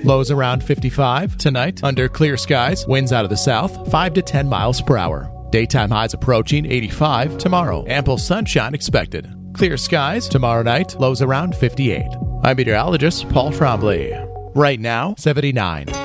Lows around 55. Tonight, under clear skies, winds out of the south, 5 to 10 miles per hour. Daytime highs approaching 85 tomorrow. Ample sunshine expected. Clear skies tomorrow night, lows around 58. I'm meteorologist Paul Trombley. Right now, 79.